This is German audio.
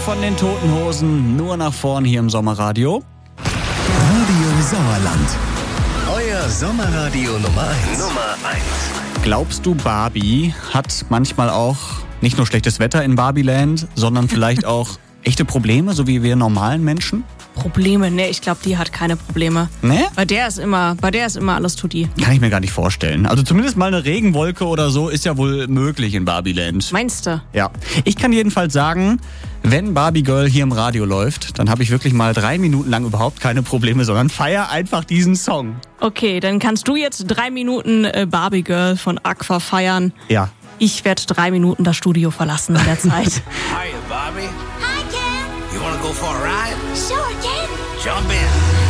von den Toten Hosen, nur nach vorn hier im Sommerradio. Radio Sauerland. Euer Sommerradio Nummer 1. Glaubst du, Barbie hat manchmal auch nicht nur schlechtes Wetter in Barbieland, sondern vielleicht auch echte Probleme, so wie wir normalen Menschen? Probleme? Nee, ich glaube, die hat keine Probleme. Ne? Bei der ist immer alles tutti. Kann ich mir gar nicht vorstellen. Also zumindest mal eine Regenwolke oder so ist ja wohl möglich in Barbieland. Meinst du? Ja. Ich kann jedenfalls sagen, wenn Barbie Girl hier im Radio läuft, dann habe ich wirklich mal 3 Minuten lang überhaupt keine Probleme, sondern feier einfach diesen Song. Okay, dann kannst du jetzt 3 Minuten Barbie Girl von Aqua feiern. Ja. Ich werde 3 Minuten das Studio verlassen in der Zeit. Hiya, Bobby. Hi, Ken. You wanna go for a ride? Sure, Ken. Jump in.